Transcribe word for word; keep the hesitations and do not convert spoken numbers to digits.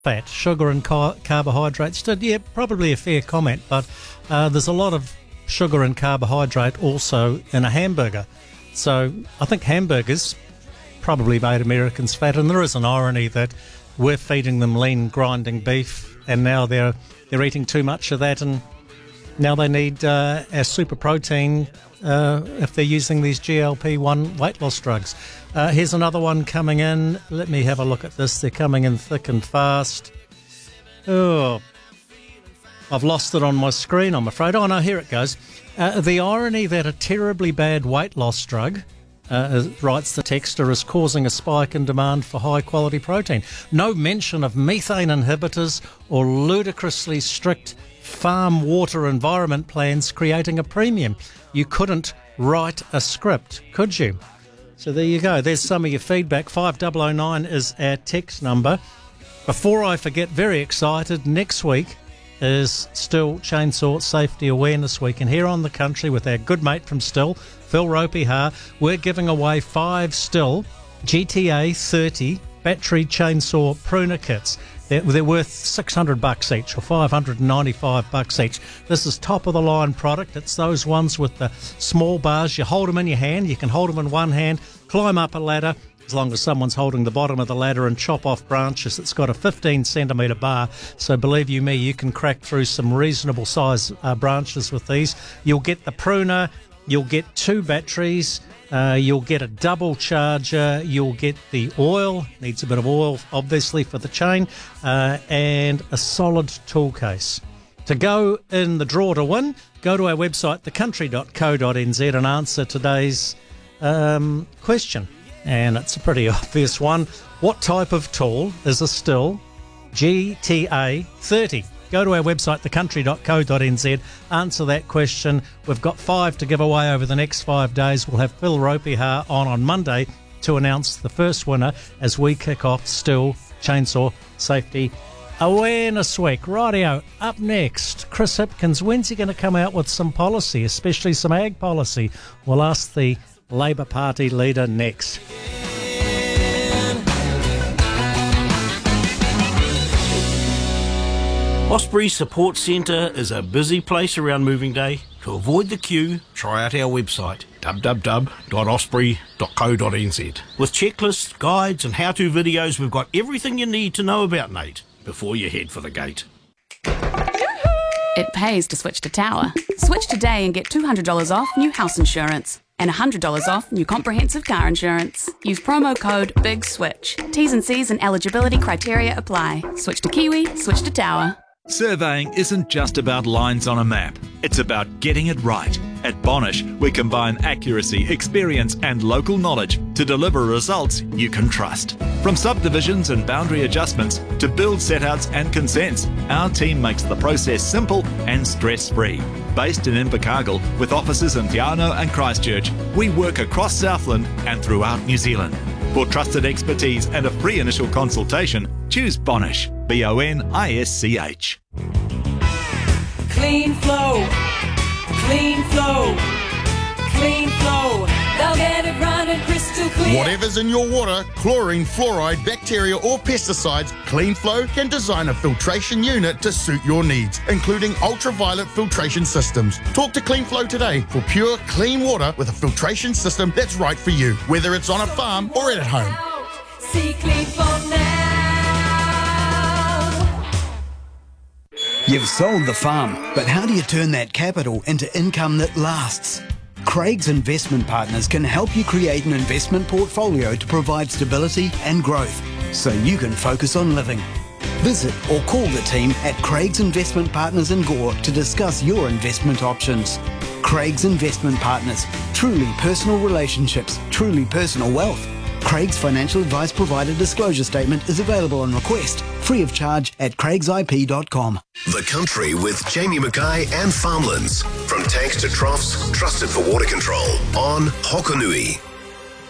fat, sugar and car- carbohydrates. Yeah, probably a fair comment, but uh, there's a lot of sugar and carbohydrate also in a hamburger. So I think hamburgers probably made Americans fat, and there is an irony that we're feeding them lean grinding beef, and now they're they're eating too much of that, and now they need uh, our super protein uh, if they're using these G L P one weight loss drugs. Uh, here's another one coming in. Let me have a look at this. They're coming in thick and fast. Oh, I've lost it on my screen, I'm afraid. Oh, no, here it goes. Uh, the irony that a terribly bad weight loss drug, uh, writes the texter, is causing a spike in demand for high-quality protein. No mention of methane inhibitors or ludicrously strict farm water environment plans creating a premium. You couldn't write a script, could you? So there you go. There's some of your feedback. five oh oh nine is our text number. Before I forget, very excited, next week is Stihl Chainsaw Safety Awareness Week, and here on The Country with our good mate from Stihl, Phil Ropihar, we're giving away five Stihl G T A thirty battery chainsaw pruner kits. They're, they're worth six hundred bucks each, or five hundred ninety-five bucks each. This is top of the line product. It's those ones with the small bars. You hold them in your hand. You can hold them in one hand, climb up a ladder, as long as someone's holding the bottom of the ladder, and chop off branches. It's got a fifteen centimetre bar, so believe you me, you can crack through some reasonable size uh, branches with these. You'll get the pruner, you'll get two batteries, uh, you'll get a double charger, you'll get the oil, needs a bit of oil obviously for the chain, uh, and a solid tool case. To go in the draw to win, go to our website, the country dot co dot n z, and answer today's um, question. And it's a pretty obvious one. What type of tool is a Stihl G T A thirty? Go to our website, the country dot co dot n z, answer that question. We've got five to give away over the next five days. We'll have Phil Ropihar on on Monday to announce the first winner as we kick off Stihl Chainsaw Safety Awareness Week. Rightio, up next, Chris Hipkins. When's he going to come out with some policy, especially some ag policy? We'll ask the Labour Party leader next. Osprey Support Centre is a busy place around moving day. To avoid the queue, try out our website, w w w dot osprey dot co dot n z. With checklists, guides and how-to videos, we've got everything you need to know about Nate before you head for the gate. It pays to switch to Tower. Switch today and get two hundred dollars off new house insurance and one hundred dollars off new comprehensive car insurance. Use promo code BIGSWITCH. T's and C's and eligibility criteria apply. Switch to Kiwi, switch to Tower. Surveying isn't just about lines on a map. It's about getting it right. At Bonish, we combine accuracy, experience and local knowledge to deliver results you can trust. From subdivisions and boundary adjustments to build setouts and consents, our team makes the process simple and stress-free. Based in Invercargill with offices in Te Anau and Christchurch, we work across Southland and throughout New Zealand. For trusted expertise and a free initial consultation, choose Bonish. B O N I S C H. Clean flow, clean flow, clean flow. They'll get it running crystal clear. Whatever's in your water, chlorine, fluoride, bacteria or pesticides, CleanFlow can design a filtration unit to suit your needs, including ultraviolet filtration systems. Talk to CleanFlow today for pure, clean water with a filtration system that's right for you, whether it's on a farm or at home. See CleanFlow now. You've sold the farm, but how do you turn that capital into income that lasts? Craig's Investment Partners can help you create an investment portfolio to provide stability and growth, so you can focus on living. Visit or call the team at Craig's Investment Partners in Gore to discuss your investment options. Craig's Investment Partners, truly personal relationships, truly personal wealth. Craig's financial advice provider disclosure statement is available on request, free of charge at craigs I P dot com. The Country with Jamie Mackay and Farmlands. From tanks to troughs, trusted for water control on Hokonui.